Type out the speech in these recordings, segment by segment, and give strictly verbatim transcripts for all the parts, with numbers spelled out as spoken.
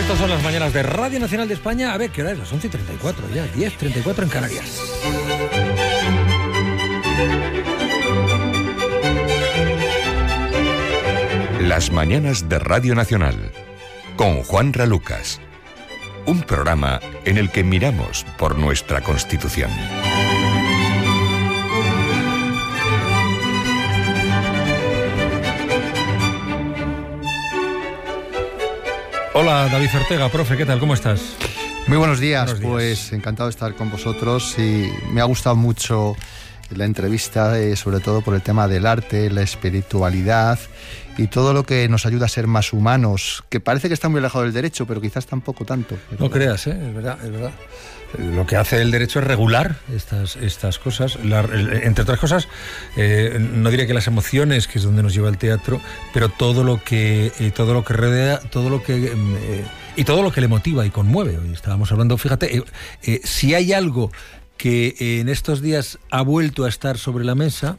Estas son las mañanas de Radio Nacional de España. A ver, ¿qué hora es? Las once y treinta y cuatro ya, diez y treinta y cuatro en Canarias. Las mañanas de Radio Nacional, con Juanra Lucas. Un programa en el que miramos por nuestra Constitución. Hola, David Ortega, profe, ¿qué tal? ¿Cómo estás? Muy buenos días. Buenos días. Pues encantado de estar con vosotros y me ha gustado mucho la entrevista, eh, sobre todo por el tema del arte, la espiritualidad y todo lo que nos ayuda a ser más humanos, que parece que está muy alejado del derecho, pero quizás tampoco tanto. Pero... No creas, ¿eh? Es verdad, es verdad. Lo que hace el derecho es regular estas, estas cosas. La, entre otras cosas, eh, no diré que las emociones, que es donde nos lleva el teatro, pero todo lo que, eh, todo lo que rodea, todo lo que eh, y todo lo que le motiva y conmueve. Hoy estábamos hablando, fíjate, eh, eh, si hay algo que eh, en estos días ha vuelto a estar sobre la mesa,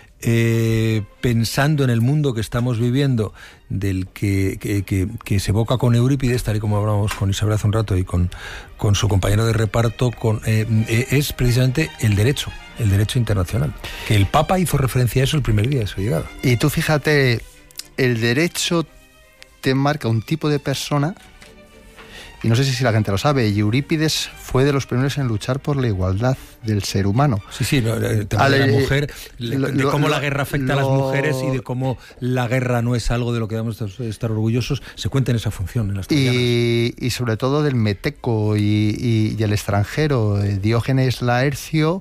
eh, pensando en el mundo que estamos viviendo, del que, que, que, que se evoca con Eurípides, tal y como hablábamos con Isabel hace un rato y con, con su compañero de reparto, con, eh, eh, es precisamente el derecho, el derecho internacional. Que el Papa hizo referencia a eso el primer día de su llegada. Y tú fíjate, el derecho te marca un tipo de persona, y no sé si la gente lo sabe, y Eurípides fue de los primeros en luchar por la igualdad del ser humano. Sí, sí, no, el tema de la mujer, lo, de cómo lo, la guerra afecta lo, a las mujeres y de cómo la guerra no es algo de lo que debemos estar orgullosos, se cuenta en esa función, en las y, y sobre todo del meteco y, y, y el extranjero, Diógenes Laercio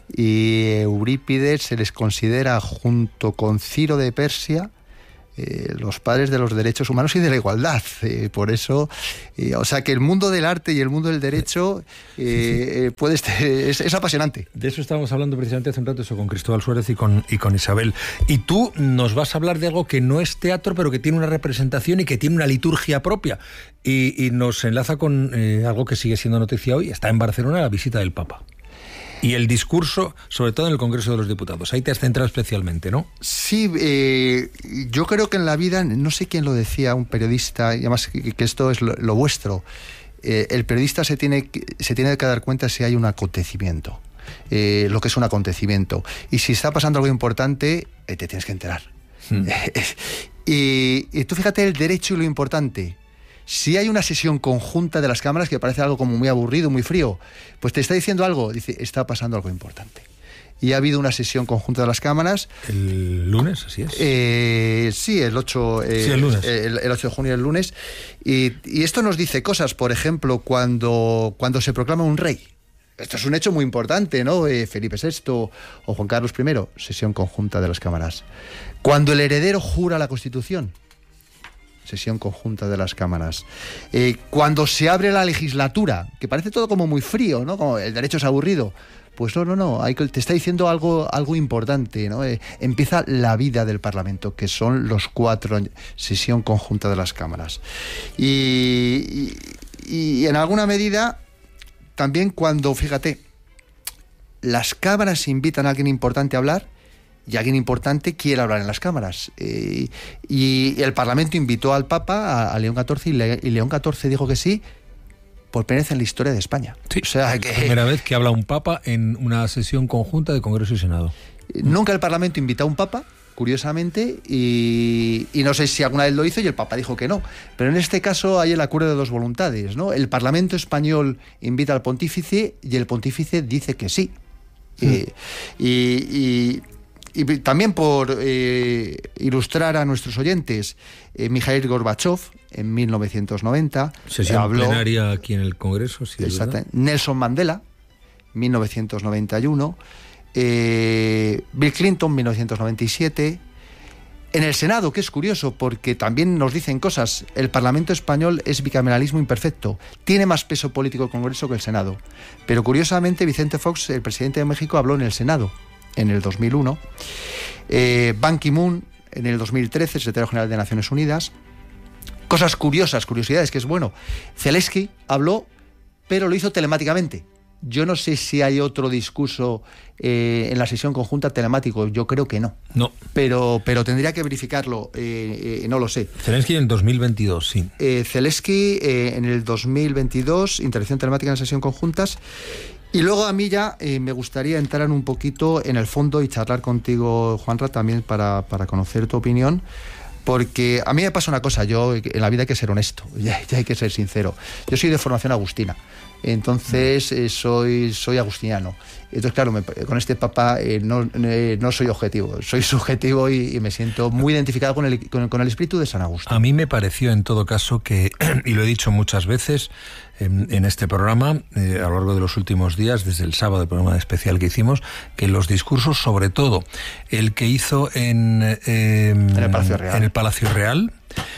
y Eurípides se les considera, junto con Ciro de Persia, Eh, los padres de los derechos humanos y de la igualdad. Eh, por eso, eh, o sea que el mundo del arte y el mundo del derecho eh, sí, sí. Eh, puede estar, es, es apasionante. De eso estábamos hablando precisamente hace un rato, eso con Cristóbal Suárez y con, y con Isabel. Y tú nos vas a hablar de algo que no es teatro, pero que tiene una representación y que tiene una liturgia propia. Y, y nos enlaza con eh, algo que sigue siendo noticia hoy. Está en Barcelona la visita del Papa. Y el discurso, sobre todo en el Congreso de los Diputados. Ahí te has centrado especialmente, ¿no? Sí, eh, yo creo que en la vida, no sé quién lo decía, un periodista, y además que, que esto es lo, lo vuestro, eh, el periodista se tiene, se tiene que dar cuenta si hay un acontecimiento, eh, lo que es un acontecimiento. Y si está pasando algo importante, eh, te tienes que enterar. Hmm. y, y tú fíjate el derecho y lo importante. Si hay una sesión conjunta de las cámaras, que parece algo como muy aburrido, muy frío, pues te está diciendo algo, dice, está pasando algo importante. Y ha habido una sesión conjunta de las cámaras. ¿El lunes? Así es. Eh, sí, el ocho, eh, sí, el lunes. El, el ocho de junio, el lunes. Y, y esto nos dice cosas, por ejemplo, cuando, cuando se proclama un rey. Esto es un hecho muy importante, ¿no? Eh, Felipe sexto o Juan Carlos primero, sesión conjunta de las cámaras. Cuando el heredero jura la Constitución, sesión conjunta de las cámaras. Eh, cuando se abre la legislatura, que parece todo como muy frío, ¿no? Como el derecho es aburrido. Pues no, no, no, hay, te está diciendo algo, algo importante, ¿no? Eh, empieza la vida del Parlamento, que son los cuatro, sesión conjunta de las cámaras. Y, y, y en alguna medida, también cuando, fíjate, las cámaras invitan a alguien importante a hablar, y alguien importante quiere hablar en las cámaras. Eh, y el Parlamento invitó al Papa, a, a León catorce, y, Le, y León catorce dijo que sí, por primera vez en la historia de España. Sí, o sea, que, la primera vez que habla un Papa en una sesión conjunta de Congreso y Senado. Nunca el Parlamento invitó a un Papa, curiosamente, y, y no sé si alguna vez lo hizo y el Papa dijo que no. Pero en este caso hay el acuerdo de dos voluntades, ¿no? El Parlamento español invita al pontífice y el pontífice dice que sí. sí. Eh, y... y Y también por eh, ilustrar a nuestros oyentes, eh, Mikhail Gorbachev, en mil novecientos noventa, sesión habló, plenaria aquí en el Congreso, sí, Nelson Mandela, mil novecientos noventa y uno, eh, Bill Clinton, mil novecientos noventa y siete. En el Senado, que es curioso, porque también nos dicen cosas, el Parlamento español es bicameralismo imperfecto, tiene más peso político el Congreso que el Senado. Pero curiosamente Vicente Fox, el presidente de México, habló en el Senado en el dos mil uno, eh, Ban Ki-moon en el dos mil trece, secretario general de Naciones Unidas. Cosas curiosas, curiosidades, que es bueno. Zelensky habló, pero lo hizo telemáticamente. Yo no sé si hay otro discurso eh, en la sesión conjunta telemático, yo creo que no. No. Pero, pero tendría que verificarlo, eh, eh, no lo sé. Zelensky en dos mil veintidós, sí. Eh, Zelensky eh, en el dos mil veintidós, interacción telemática en la sesión conjuntas. Y luego a mí ya eh, me gustaría entrar un poquito en el fondo y charlar contigo, Juanra, también para, para conocer tu opinión. Porque a mí me pasa una cosa, yo en la vida hay que ser honesto, ya, ya hay que ser sincero. Yo soy de formación agustina. Entonces eh, soy, soy agustiniano. Entonces, claro, me, con este papa eh, no, eh, no soy objetivo, soy subjetivo y, y me siento muy identificado con el, con, con el espíritu de San Agustín. A mí me pareció en todo caso que, y lo he dicho muchas veces en, en este programa, eh, a lo largo de los últimos días, desde el sábado, el programa especial que hicimos, que los discursos, sobre todo el que hizo en, eh, en el Palacio Real, en el Palacio Real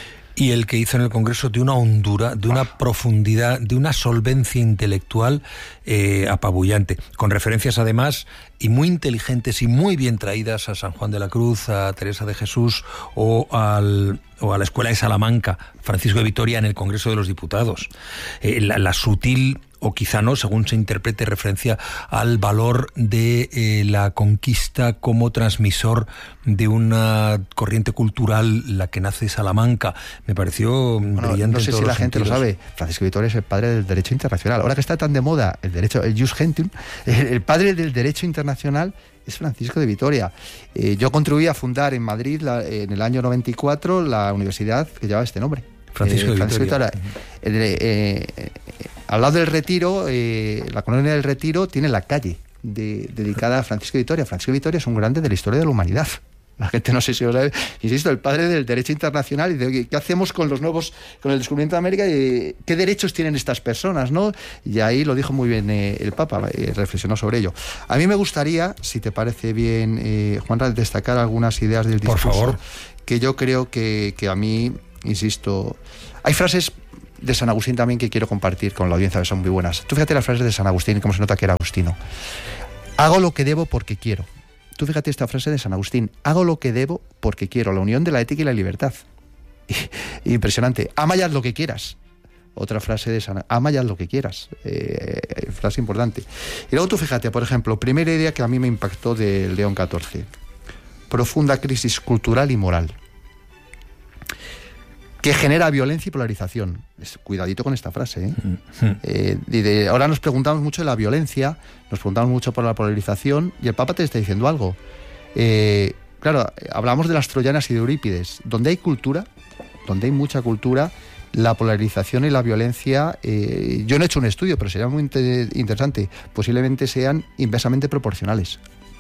y el que hizo en el Congreso, de una hondura, de una profundidad, de una solvencia intelectual eh, apabullante, con referencias además y muy inteligentes y muy bien traídas a San Juan de la Cruz, a Teresa de Jesús o al o a la Escuela de Salamanca, Francisco de Vitoria en el Congreso de los Diputados. Eh, la, la sutil, o quizá no, según se interprete, referencia al valor de eh, la conquista como transmisor de una corriente cultural, la que nace Salamanca. Me pareció bueno, brillante. No sé en todos si la los gente sentidos. lo sabe, Francisco de Vitoria es el padre del derecho internacional. Ahora que está tan de moda el derecho, el jus gentium, el, el padre del derecho internacional es Francisco de Vitoria. Eh, yo contribuí a fundar en Madrid, la, en el año noventa y cuatro, la universidad que llevaba este nombre. Francisco, eh, de, Francisco Vitoria. de Vitoria. Eh, eh, eh, al lado del Retiro, eh, la colonia del Retiro tiene la calle de, dedicada a Francisco de Vitoria. Francisco de Vitoria es un grande de la historia de la humanidad. La gente no sé si lo sabe. Insisto, el padre del derecho internacional y de qué hacemos con los nuevos, con el descubrimiento de América y qué derechos tienen estas personas, ¿no? Y ahí lo dijo muy bien eh, el Papa, eh, reflexionó sobre ello. A mí me gustaría, si te parece bien, eh, Juanra, destacar algunas ideas del discurso. Por favor. Que yo creo que, que a mí, insisto, hay frases de San Agustín también que quiero compartir con la audiencia, que son muy buenas. Tú fíjate las frases de San Agustín, cómo se nota que era agustino. Hago lo que debo porque quiero. Tú fíjate esta frase de San Agustín: hago lo que debo porque quiero, la unión de la ética y la libertad. Impresionante. Ama y haz lo que quieras. Otra frase de San ama y haz lo que quieras. Eh, frase importante. Y luego tú fíjate, por ejemplo, primera idea que a mí me impactó de León catorce. Profunda crisis cultural y moral que genera violencia y polarización. Cuidadito con esta frase, ¿eh? Mm-hmm. eh, y de, ahora nos preguntamos mucho de la violencia, nos preguntamos mucho por la polarización, y el Papa te está diciendo algo. Eh, claro, hablamos de las troyanas y de Eurípides. Donde hay cultura, donde hay mucha cultura, la polarización y la violencia, eh, yo no he hecho un estudio, pero sería muy inter- interesante, posiblemente sean inversamente proporcionales.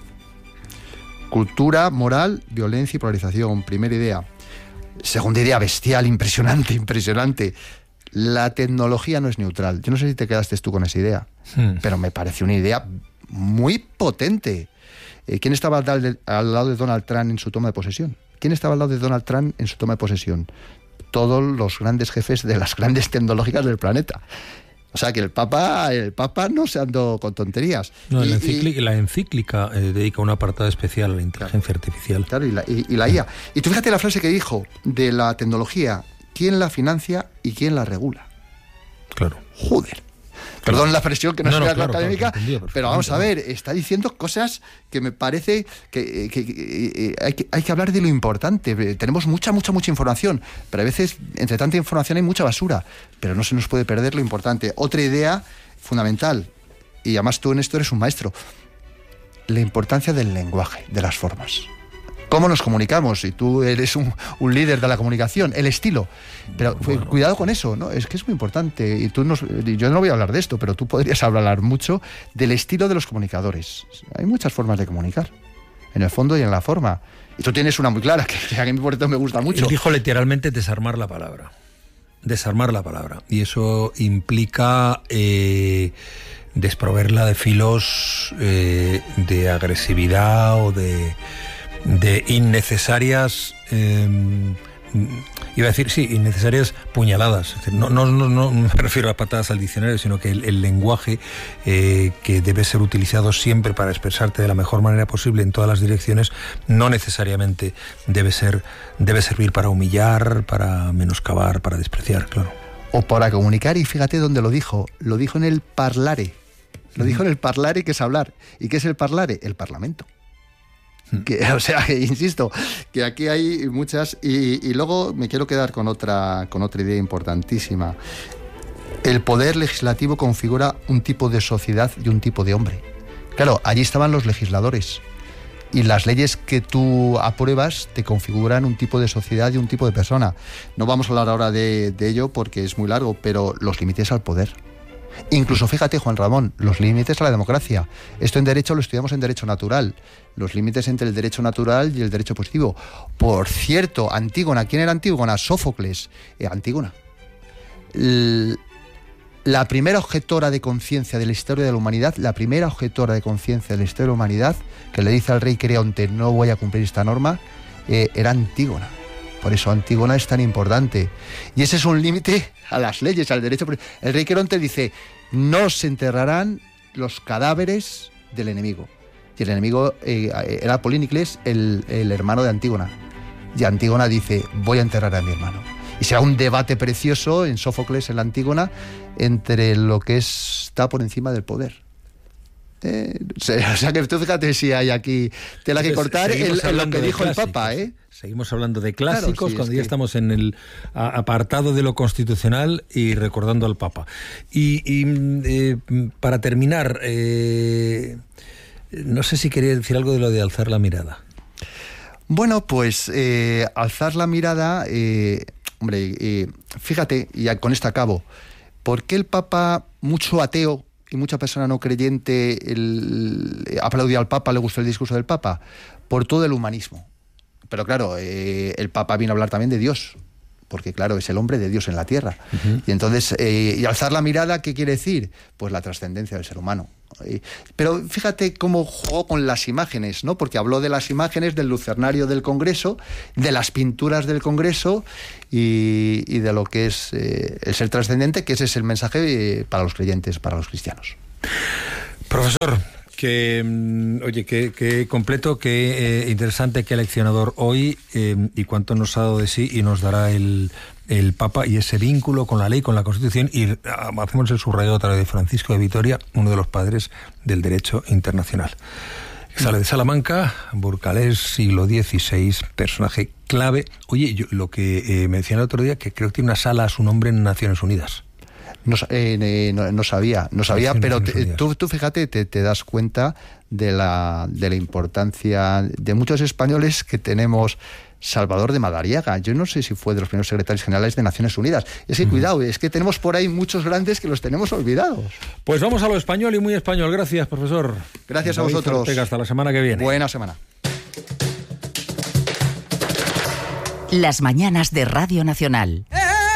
Cultura, moral, violencia y polarización, primera idea. Segunda idea, bestial, impresionante, impresionante. La tecnología no es neutral. Yo no sé si te quedaste tú con esa idea, hmm. pero me parece una idea muy potente. Eh, ¿Quién estaba al, de, al lado de Donald Trump en su toma de posesión? ¿Quién estaba al lado de Donald Trump en su toma de posesión? Todos los grandes jefes de las grandes tecnológicas del planeta. O sea que el Papa, el Papa no se andó con tonterías. No, y, la encíclica, y, la encíclica eh, dedica un apartado especial a la inteligencia claro, artificial. Claro, y la, y, y la I A. Y tú fíjate la frase que dijo de la tecnología: ¿quién la financia y quién la regula? Claro. Joder. Perdón la expresión que no, no es no, claro, académica, claro, pero vamos a ver, está diciendo cosas que me parece que, que, que, hay que hay que hablar de lo importante. Tenemos mucha, mucha, mucha información, pero a veces entre tanta información hay mucha basura, pero no se nos puede perder lo importante. Otra idea fundamental, y además tú en esto eres un maestro, la importancia del lenguaje, de las formas. ¿Cómo nos comunicamos? Y tú eres un, un líder de la comunicación, el estilo. Pero bueno, cuidado con eso, ¿no? Es que es muy importante. Y tú nos, yo no voy a hablar de esto, pero tú podrías hablar mucho del estilo de los comunicadores. Hay muchas formas de comunicar, en el fondo y en la forma. Y tú tienes una muy clara, que, que a mí por esto me gusta mucho. Él dijo literalmente desarmar la palabra. Desarmar la palabra. Y eso implica eh, desproverla de filos eh, de agresividad o de... de innecesarias, eh, iba a decir, sí, innecesarias puñaladas. Es decir, no, no, no, no me refiero a patadas al diccionario, sino que el, el lenguaje eh, que debe ser utilizado siempre para expresarte de la mejor manera posible en todas las direcciones, no necesariamente debe ser, debe servir para humillar, para menoscabar, para despreciar, claro. O para comunicar, y fíjate dónde lo dijo, lo dijo en el parlare. Lo dijo en el parlare, que es hablar. ¿Y qué es el parlare? El Parlamento. Que, o sea, que, insisto, que aquí hay muchas... Y, y luego me quiero quedar con otra, con otra idea importantísima. El poder legislativo configura un tipo de sociedad y un tipo de hombre. Claro, allí estaban los legisladores. Y las leyes que tú apruebas te configuran un tipo de sociedad y un tipo de persona. No vamos a hablar ahora de, de ello porque es muy largo, pero los límites al poder. Incluso, fíjate, Juan Ramón, los límites a la democracia. Esto en derecho lo estudiamos en derecho natural. Los límites entre el derecho natural y el derecho positivo. Por cierto, Antígona, ¿quién era Antígona? Sófocles. Eh, Antígona. L- la primera objetora de conciencia de la historia de la humanidad, la primera objetora de conciencia de la historia de la humanidad, que le dice al rey Creonte, no voy a cumplir esta norma, eh, era Antígona. Por eso Antígona es tan importante. Y ese es un límite a las leyes, al derecho. El rey Creonte dice, no se enterrarán los cadáveres del enemigo. Y el enemigo eh, era Polínicles, el, el hermano de Antígona. Y Antígona dice, voy a enterrar a mi hermano. Y será un debate precioso en Sófocles, en la Antígona, entre lo que es, está por encima del poder. Eh, o sea que tú fíjate si hay aquí tela que cortar en, en lo que dijo el Papa, ¿eh? Seguimos hablando de clásicos, claro, sí, cuando ya que... estamos en el apartado de lo constitucional y recordando al Papa. Y, y eh, para terminar, eh, no sé si quería decir algo de lo de alzar la mirada. Bueno, pues eh, alzar la mirada, eh, hombre, eh, fíjate, y con esto acabo, ¿por qué el Papa, mucho ateo y mucha persona no creyente, el, aplaudió al Papa, le gustó el discurso del Papa? Por todo el humanismo. Pero claro, eh, el Papa vino a hablar también de Dios, porque claro, es el hombre de Dios en la tierra. Uh-huh. Y entonces, eh, y alzar la mirada, ¿qué quiere decir? Pues la trascendencia del ser humano. Eh, pero fíjate cómo jugó con las imágenes, ¿no? Porque habló de las imágenes del lucernario del Congreso, de las pinturas del Congreso y, y de lo que es eh, el ser trascendente, que ese es el mensaje eh, para los creyentes, para los cristianos. Profesor, que oye, qué, qué completo, qué eh, interesante, qué leccionador hoy eh, y cuánto nos ha dado de sí y nos dará el, el Papa y ese vínculo con la ley, con la Constitución. Y uh, hacemos el subrayado a través de Francisco de Vitoria, uno de los padres del derecho internacional. Sale de Salamanca, Burgalés, siglo dieciséis, personaje clave. Oye, yo, lo que eh, me decían el otro día, que creo que tiene una sala a su nombre en Naciones Unidas. No, eh, no, no sabía, no sabía, pero te, tú, tú fíjate, te, te das cuenta de la, de la importancia de muchos españoles que tenemos. Salvador de Madariaga, yo no sé si fue de los primeros secretarios generales de Naciones Unidas. Es que, uh-huh. cuidado, es que tenemos por ahí muchos grandes que los tenemos olvidados. Pues vamos a lo español y muy español. Gracias, profesor. Gracias a vosotros. Ortega, hasta la semana que viene. Buena semana. Las mañanas de Radio Nacional.